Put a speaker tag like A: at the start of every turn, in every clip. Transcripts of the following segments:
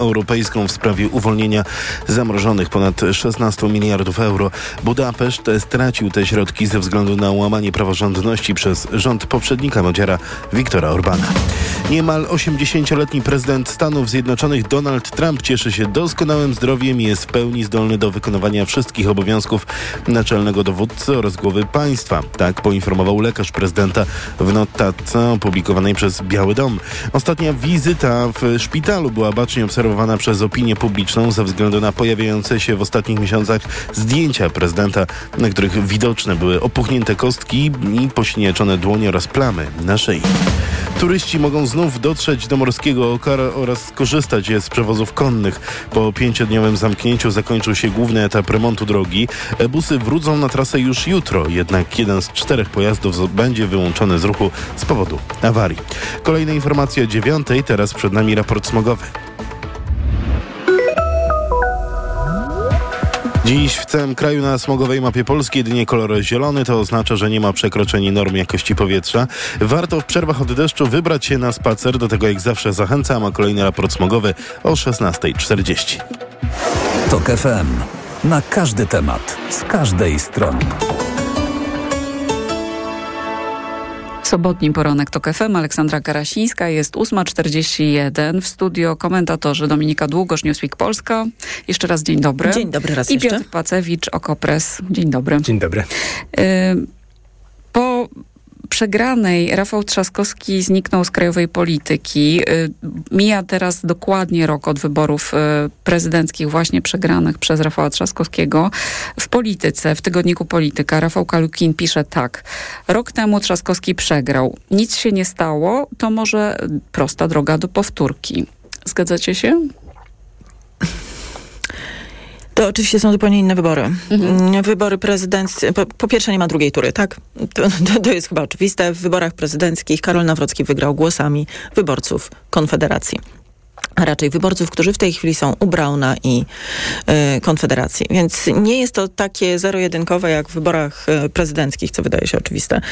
A: Europejską w sprawie uwolnienia zamrożonych ponad 16 miliardów euro. Budapeszt stracił te środki ze względu na łamanie praworządności przez rząd poprzednika Modiara Viktora Orbana. Niemal 80-letni prezydent Stanów Zjednoczonych Donald Trump cieszy się doskonałym zdrowiem i jest w pełni zdolny do wykonywania wszystkich obowiązków naczelnego dowódcy oraz głowy państwa. Tak poinformował lekarz prezydenta w notatce opublikowanej przez Biały Dom. Ostatnia wizyta w szpitalu była bacznie obserwowana przez opinię publiczną ze względu na pojawiające się w ostatnich miesiącach zdjęcia prezydenta, na których widoczne były opuchnięte kostki i pośnieczone dłonie oraz plamy na szyi. Turyści mogą znów dotrzeć do Morskiego Oka oraz skorzystać z przewozów konnych. Po 5-dniowym zamknięciu zakończył się główny etap remontu drogi. Busy wrócą na trasę już jutro, jednak jeden z 4 pojazdów będzie wyłączony z ruchu z powodu awarii. Kolejne informacje o 9:00, teraz przed nami raport smogowy. Dziś w całym kraju na smogowej mapie Polski jedynie kolor zielony, to oznacza, że nie ma przekroczeń norm jakości powietrza. Warto w przerwach od deszczu wybrać się na spacer, do tego jak zawsze zachęcam, a kolejny raport smogowy o 16:40.
B: TOK FM. Na każdy temat, z każdej strony.
C: Sobotni poranek TOK FM, Aleksandra Karasińska, jest 8:41. W studio komentatorzy Dominika Długosz, Newsweek Polska. Jeszcze raz dzień dobry.
D: Dzień dobry raz
C: I
D: jeszcze.
C: Piotr Pacewicz, Okopres. Dzień dobry.
E: Dzień dobry.
C: Po przegranej Rafał Trzaskowski zniknął z krajowej polityki. Mija teraz dokładnie rok od wyborów prezydenckich właśnie przegranych przez Rafała Trzaskowskiego. W Polityce, w tygodniku Polityka, Rafał Kalukin pisze tak. Rok temu Trzaskowski przegrał. Nic się nie stało, to może prosta droga do powtórki. Zgadzacie się?
D: To oczywiście są zupełnie inne wybory. Wybory prezydenckie, po pierwsze nie ma drugiej tury, tak? To jest chyba oczywiste. W wyborach prezydenckich Karol Nawrocki wygrał głosami wyborców Konfederacji. A raczej wyborców, którzy w tej chwili są u Brauna i Konfederacji. Więc nie jest to takie zero-jedynkowe jak w wyborach prezydenckich, co wydaje się oczywiste.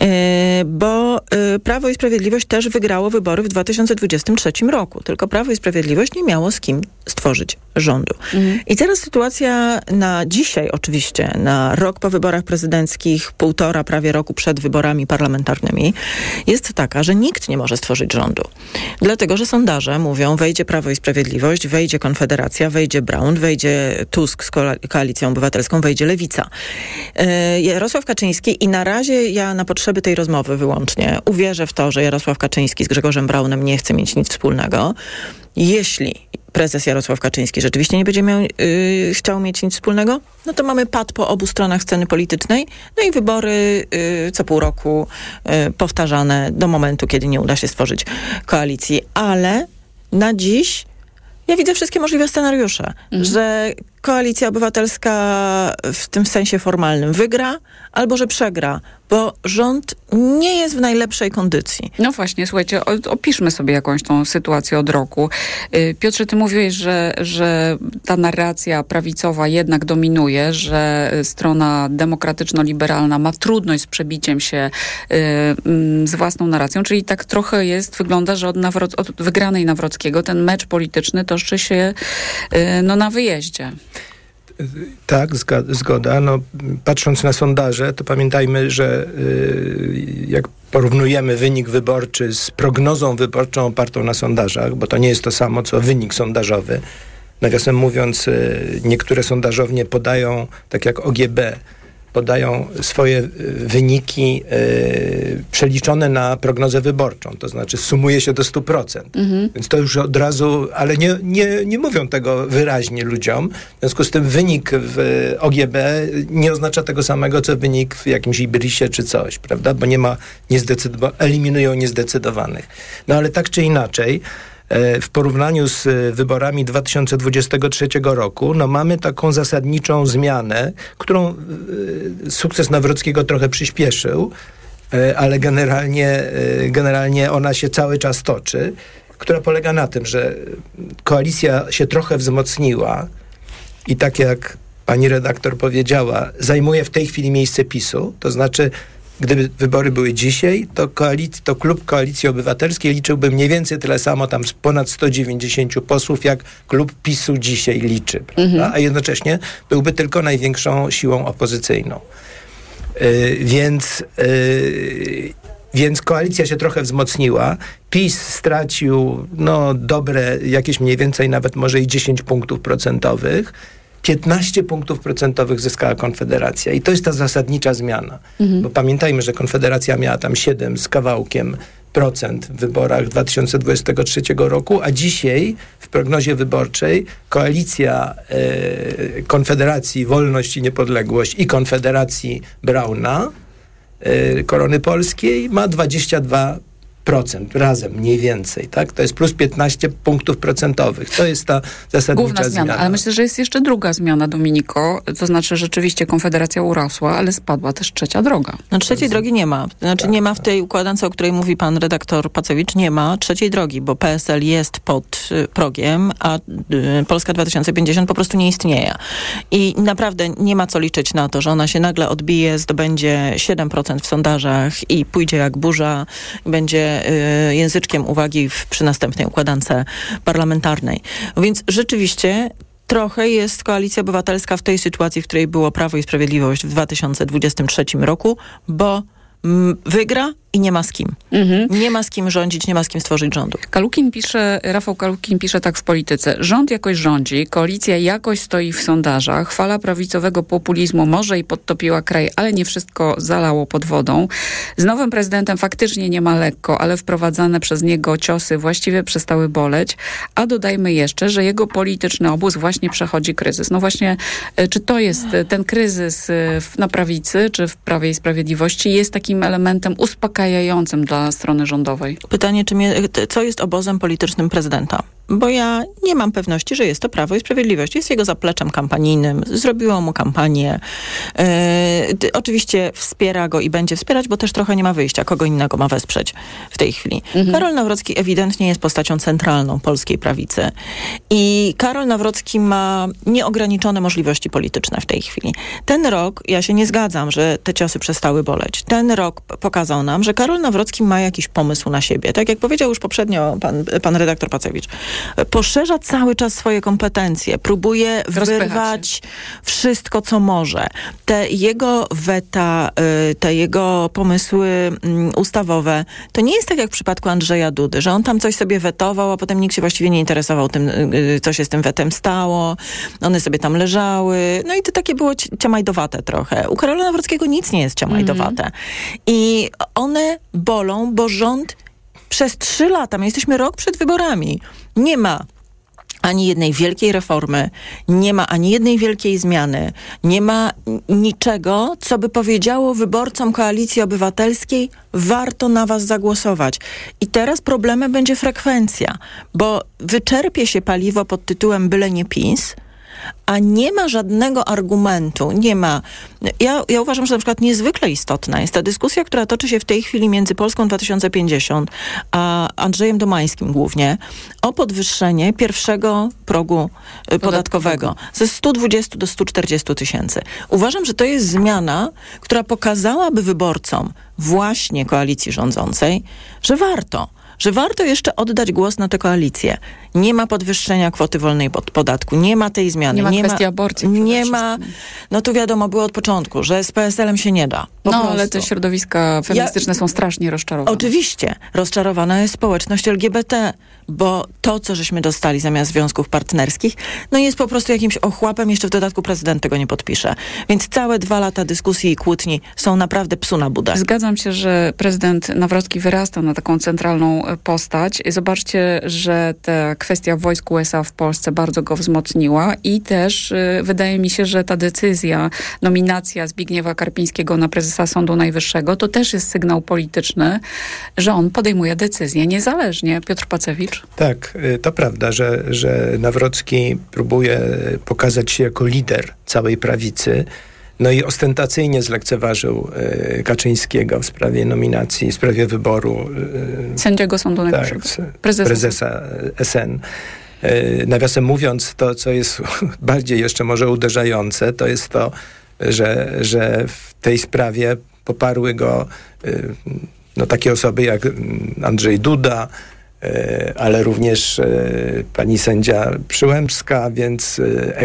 D: Bo Prawo i Sprawiedliwość też wygrało wybory w 2023 roku. Tylko Prawo i Sprawiedliwość nie miało z kim stworzyć rządu. I teraz sytuacja na dzisiaj oczywiście, na rok po wyborach prezydenckich, 1,5 prawie roku przed wyborami parlamentarnymi, jest taka, że nikt nie może stworzyć rządu. Dlatego, że sondaże mówią, wejdzie Prawo i Sprawiedliwość, wejdzie Konfederacja, wejdzie Braun, wejdzie Tusk z Koalicją Obywatelską, wejdzie Lewica. Jarosław Kaczyński i na razie ja na potrzeby tej rozmowy wyłącznie uwierzę w to, że Jarosław Kaczyński z Grzegorzem Braunem nie chce mieć nic wspólnego. Jeśli prezes Jarosław Kaczyński rzeczywiście nie będzie chciał mieć nic wspólnego, no to mamy pad po obu stronach sceny politycznej, no i wybory co pół roku powtarzane do momentu, kiedy nie uda się stworzyć koalicji. Ale na dziś ja widzę wszystkie możliwe scenariusze, że Koalicja Obywatelska w tym sensie formalnym wygra, albo że przegra, bo rząd nie jest w najlepszej kondycji.
C: No właśnie, słuchajcie, opiszmy sobie jakąś tą sytuację od roku. Piotrze, ty mówiłeś, że ta narracja prawicowa jednak dominuje, że strona demokratyczno-liberalna ma trudność z przebiciem się z własną narracją, czyli tak trochę wygląda, że od wygranej Nawrockiego ten mecz polityczny toczy się na wyjeździe.
E: Tak, zgoda. No, patrząc na sondaże, to pamiętajmy, że jak porównujemy wynik wyborczy z prognozą wyborczą opartą na sondażach, bo to nie jest to samo, co wynik sondażowy. Nawiasem mówiąc, niektóre sondażownie podają, tak jak OGB, podają swoje wyniki przeliczone na prognozę wyborczą. To znaczy sumuje się do 100%. Więc to już od razu, ale nie mówią tego wyraźnie ludziom. W związku z tym wynik w OGB nie oznacza tego samego, co wynik w jakimś Ibrisie czy coś, prawda? Bo eliminują niezdecydowanych. No ale tak czy inaczej, w porównaniu z wyborami 2023 roku, no mamy taką zasadniczą zmianę, którą sukces Nawrockiego trochę przyspieszył, ale generalnie ona się cały czas toczy, która polega na tym, że koalicja się trochę wzmocniła i tak jak pani redaktor powiedziała, zajmuje w tej chwili miejsce PiS-u, to znaczy gdyby wybory były dzisiaj, to klub Koalicji Obywatelskiej liczyłby mniej więcej tyle samo, tam ponad 190 posłów, jak klub PiS-u dzisiaj liczy, prawda? A jednocześnie byłby tylko największą siłą opozycyjną. Więc koalicja się trochę wzmocniła. PiS stracił dobre, jakieś mniej więcej nawet może i 10 punktów procentowych. 15 punktów procentowych zyskała Konfederacja. I to jest ta zasadnicza zmiana. Bo pamiętajmy, że Konfederacja miała tam 7 z kawałkiem procent w wyborach 2023 roku, a dzisiaj w prognozie wyborczej koalicja Konfederacji Wolność i Niepodległość i Konfederacji Brauna, Korony Polskiej, ma 22% razem, mniej więcej, tak? To jest plus 15 punktów procentowych. To jest ta zasadnicza
C: główna zmiana. Ale myślę, że jest jeszcze druga zmiana, Dominiko. To znaczy, rzeczywiście Konfederacja urosła, ale spadła też trzecia droga.
D: No trzeciej drogi nie ma. Znaczy nie ma w tej układance, o której mówi pan redaktor Pacewicz, nie ma trzeciej drogi, bo PSL jest pod progiem, a Polska 2050 po prostu nie istnieje. I naprawdę nie ma co liczyć na to, że ona się nagle odbije, zdobędzie 7% w sondażach i pójdzie jak burza, będzie języczkiem uwagi przy następnej układance parlamentarnej. Więc rzeczywiście trochę jest Koalicja Obywatelska w tej sytuacji, w której było Prawo i Sprawiedliwość w 2023 roku, bo wygra i nie ma z kim. Nie ma z kim rządzić, nie ma z kim stworzyć rządu.
C: Rafał Kalukin pisze tak w Polityce. Rząd jakoś rządzi, koalicja jakoś stoi w sondażach, fala prawicowego populizmu może i podtopiła kraj, ale nie wszystko zalało pod wodą. Z nowym prezydentem faktycznie nie ma lekko, ale wprowadzane przez niego ciosy właściwie przestały boleć, a dodajmy jeszcze, że jego polityczny obóz właśnie przechodzi kryzys. No właśnie, czy to jest ten kryzys na prawicy, czy w Prawie i Sprawiedliwości jest takim elementem uspokajającym dla strony rządowej?
D: Pytanie, co jest obozem politycznym prezydenta? Bo ja nie mam pewności, że jest to Prawo i Sprawiedliwość. Jest jego zapleczem kampanijnym. Zrobiło mu kampanię. Oczywiście wspiera go i będzie wspierać, bo też trochę nie ma wyjścia. Kogo innego ma wesprzeć w tej chwili. Karol Nawrocki ewidentnie jest postacią centralną polskiej prawicy. I Karol Nawrocki ma nieograniczone możliwości polityczne w tej chwili. Ten rok, ja się nie zgadzam, że te ciosy przestały boleć. Ten rok pokazał nam, że Karol Nawrocki ma jakiś pomysł na siebie. Tak jak powiedział już poprzednio pan redaktor Pacewicz. Poszerza cały czas swoje kompetencje, próbuje wyrwać wszystko, co może. Te jego weta, te jego pomysły ustawowe, to nie jest tak jak w przypadku Andrzeja Dudy, że on tam coś sobie wetował, a potem nikt się właściwie nie interesował tym, co się z tym wetem stało. One sobie tam leżały. No i to takie było ciamajdowate trochę. U Karola Nawrockiego nic nie jest ciamajdowate. I one bolą, bo rząd przez 3 lata, my jesteśmy rok przed wyborami, nie ma ani jednej wielkiej reformy, nie ma ani jednej wielkiej zmiany, nie ma niczego, co by powiedziało wyborcom Koalicji Obywatelskiej, warto na was zagłosować. I teraz problemem będzie frekwencja, bo wyczerpie się paliwo pod tytułem byle nie PiS, a nie ma żadnego argumentu, nie ma. Ja uważam, że na przykład niezwykle istotna jest ta dyskusja, która toczy się w tej chwili między Polską 2050 a Andrzejem Domańskim głównie, o podwyższenie pierwszego progu podatkowego ze 120 do 140 tysięcy. Uważam, że to jest zmiana, która pokazałaby wyborcom właśnie koalicji rządzącej, że warto jeszcze oddać głos na tę koalicję. Nie ma podwyższenia kwoty wolnej od podatku, nie ma tej zmiany.
C: Nie ma kwestii aborcji.
D: Nie ma, no tu wiadomo było od początku, że z PSL-em się nie da.
C: Ale te środowiska feministyczne są strasznie rozczarowane.
D: Oczywiście. Rozczarowana jest społeczność LGBT, bo to, co żeśmy dostali zamiast związków partnerskich, no jest po prostu jakimś ochłapem, jeszcze w dodatku prezydent tego nie podpisze. Więc całe 2 lata dyskusji i kłótni są naprawdę psu na budę.
C: Zgadzam się, że prezydent Nawrocki wyrasta na taką centralną postać. Zobaczcie, że ta kwestia wojsk USA w Polsce bardzo go wzmocniła i też wydaje mi się, że ta decyzja, nominacja Zbigniewa Karpińskiego na prezesa Sądu Najwyższego, to też jest sygnał polityczny, że on podejmuje decyzje niezależnie. Piotr Pacewicz?
E: Tak, to prawda, że Nawrocki próbuje pokazać się jako lider całej prawicy. No i ostentacyjnie zlekceważył Kaczyńskiego w sprawie nominacji, w sprawie wyboru
C: sędziego Sądu Najwyższego.
E: Prezesa SN. Nawiasem mówiąc, to, co jest bardziej jeszcze może uderzające, to jest to, że w tej sprawie poparły go takie osoby jak Andrzej Duda, ale również pani sędzia Przyłębska, więc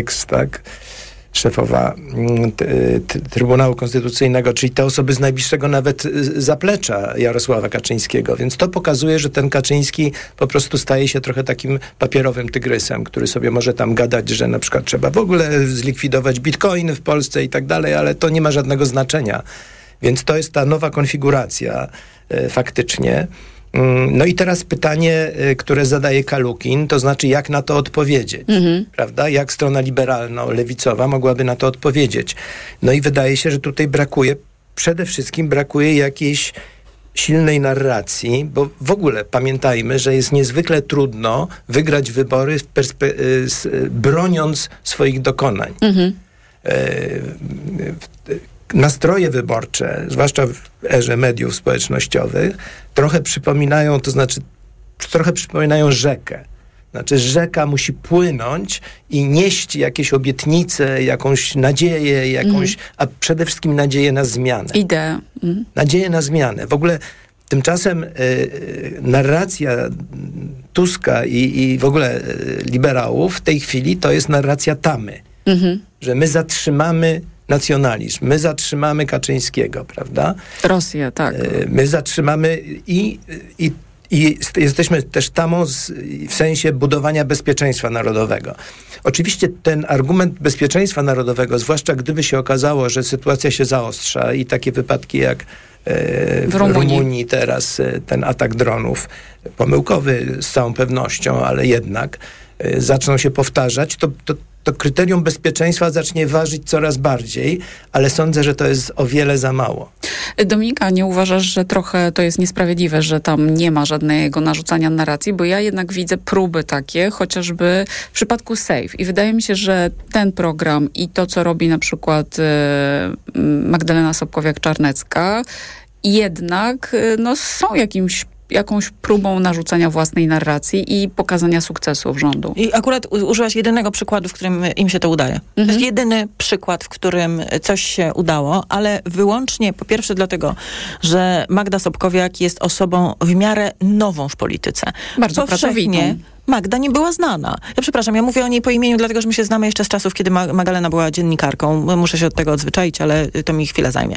E: szefowa Trybunału Konstytucyjnego, czyli te osoby z najbliższego nawet zaplecza Jarosława Kaczyńskiego. Więc to pokazuje, że ten Kaczyński po prostu staje się trochę takim papierowym tygrysem, który sobie może tam gadać, że na przykład trzeba w ogóle zlikwidować bitcoiny w Polsce i tak dalej, ale to nie ma żadnego znaczenia. Więc to jest ta nowa konfiguracja faktycznie. No i teraz pytanie, które zadaje Kalukin, to znaczy jak na to odpowiedzieć, prawda? Jak strona liberalno-lewicowa mogłaby na to odpowiedzieć? No i wydaje się, że tutaj przede wszystkim brakuje jakiejś silnej narracji, bo w ogóle pamiętajmy, że jest niezwykle trudno wygrać wybory broniąc swoich dokonań. Nastroje wyborcze, zwłaszcza w erze mediów społecznościowych, trochę przypominają rzekę. Znaczy rzeka musi płynąć i nieść jakieś obietnice, jakąś nadzieję, a przede wszystkim nadzieję na zmianę.
C: Ideę.
E: Nadzieję na zmianę. W ogóle tymczasem narracja Tuska i w ogóle liberałów w tej chwili to jest narracja tamy. Że my zatrzymamy nacjonalizm. My zatrzymamy Kaczyńskiego, prawda?
C: Rosję, tak.
E: My zatrzymamy i jesteśmy też tamą w sensie budowania bezpieczeństwa narodowego. Oczywiście ten argument bezpieczeństwa narodowego, zwłaszcza gdyby się okazało, że sytuacja się zaostrza i takie wypadki jak w Rumunii teraz ten atak dronów, pomyłkowy z całą pewnością, ale jednak zaczną się powtarzać, to kryterium bezpieczeństwa zacznie ważyć coraz bardziej, ale sądzę, że to jest o wiele za mało.
C: Dominika, nie uważasz, że trochę to jest niesprawiedliwe, że tam nie ma żadnego narzucania narracji, bo ja jednak widzę próby takie, chociażby w przypadku Safe. I wydaje mi się, że ten program i to, co robi na przykład Magdalena Sobkowiak-Czarnecka, jednak są jakąś próbą narzucania własnej narracji i pokazania sukcesów rządu.
D: I akurat użyłaś jedynego przykładu, w którym im się to udaje. To jest jedyny przykład, w którym coś się udało, ale wyłącznie po pierwsze dlatego, że Magda Sobkowiak jest osobą w miarę nową w polityce.
C: Bardzo pracowitą.
D: Magda nie była znana. Ja przepraszam, ja mówię o niej po imieniu, dlatego że my się znamy jeszcze z czasów, kiedy Magdalena była dziennikarką. Muszę się od tego odzwyczaić, ale to mi chwilę zajmie.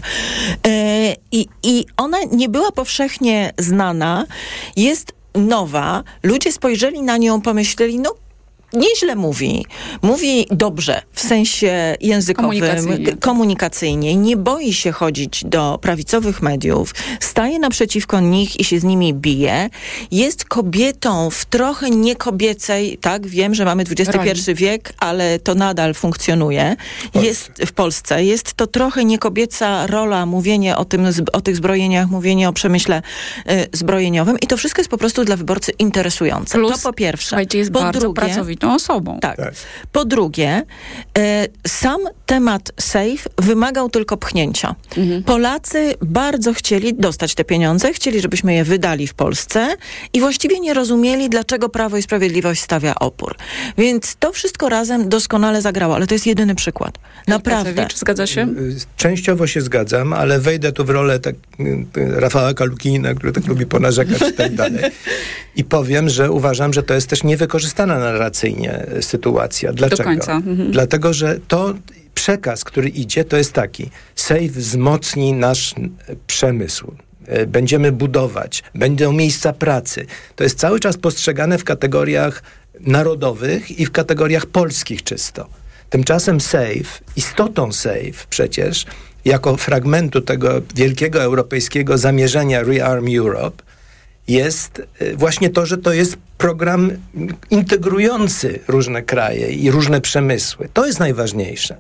D: I ona nie była powszechnie znana, jest nowa. Ludzie spojrzeli na nią, pomyśleli, nieźle mówi dobrze, w sensie językowym, komunikacyjnie, nie boi się chodzić do prawicowych mediów, staje naprzeciwko nich i się z nimi bije, jest kobietą w trochę niekobiecej, tak, wiem, że mamy XXI wiek, ale to nadal funkcjonuje, jest w Polsce, jest to trochę niekobieca rola, mówienie o tych zbrojeniach, mówienie o przemyśle zbrojeniowym i to wszystko jest po prostu dla wyborcy interesujące.
C: Plus,
D: to po pierwsze.
C: Słuchajcie, jest bardzo pracowitą osobą.
D: Tak. Po drugie, sam temat Safe wymagał tylko pchnięcia. Polacy bardzo chcieli dostać te pieniądze, chcieli, żebyśmy je wydali w Polsce i właściwie nie rozumieli, dlaczego Prawo i Sprawiedliwość stawia opór. Więc to wszystko razem doskonale zagrało, ale to jest jedyny przykład. Naprawdę.
C: Zgadza się?
E: Częściowo się zgadzam, ale wejdę tu w rolę Rafała Kalukina, który tak lubi ponarzekać i tak dalej. I powiem, że uważam, że to jest też niewykorzystana narracyjnie sytuacja. Dlaczego?
C: Do końca.
E: Dlatego, że przekaz, który idzie, to jest taki. Safe wzmocni nasz przemysł. Będziemy budować. Będą miejsca pracy. To jest cały czas postrzegane w kategoriach narodowych i w kategoriach polskich czysto. Tymczasem istotą Safe przecież, jako fragmentu tego wielkiego europejskiego zamierzenia Rearm Europe, jest właśnie to, że to jest program integrujący różne kraje i różne przemysły. To jest najważniejsze.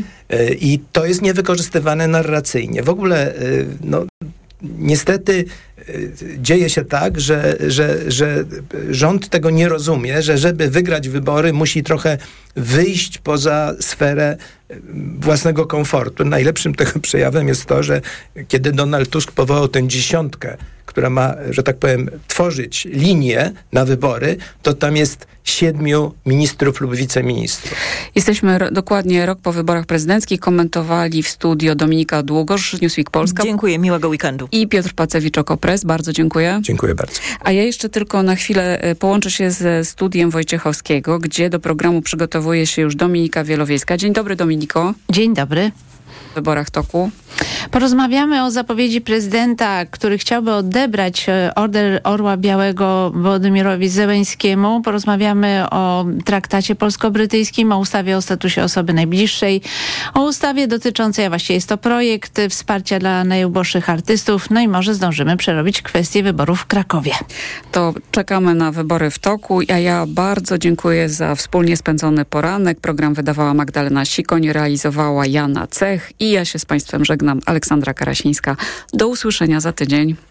E: I to jest niewykorzystywane narracyjnie. W ogóle, niestety dzieje się tak, że rząd tego nie rozumie, że żeby wygrać wybory, musi trochę wyjść poza sferę własnego komfortu. Najlepszym tego przejawem jest to, że kiedy Donald Tusk powołał tę dziesiątkę, która ma, że tak powiem, tworzyć linię na wybory, to tam jest 7 ministrów lub wiceministrów.
C: Jesteśmy dokładnie rok po wyborach prezydenckich. Komentowali w studio Dominika Długosz, Newsweek Polska.
D: Dziękuję, miłego weekendu.
C: I Piotr Pacewicz, OKO.press. Bardzo dziękuję.
E: Dziękuję bardzo.
C: A ja jeszcze tylko na chwilę połączę się ze studiem Wojciechowskiego, gdzie do programu przygotowuje się już Dominika Wielowiejska. Dzień dobry, Dominiko.
F: Dzień dobry.
C: W wyborach toku.
F: Porozmawiamy o zapowiedzi prezydenta, który chciałby odebrać Order Orła Białego Wołodymirowi Zełenskiemu. Porozmawiamy o traktacie polsko-brytyjskim, o ustawie o statusie osoby najbliższej, o ustawie dotyczącej, a właściwie jest to projekt wsparcia dla najuboższych artystów. No i może zdążymy przerobić kwestię wyborów w Krakowie.
C: To czekamy na wybory w toku, a ja bardzo dziękuję za wspólnie spędzony poranek. Program wydawała Magdalena Sikoń, realizowała Jana Cech i ja się z Państwem żegnam, Aleksandra Karasińska. Do usłyszenia za tydzień.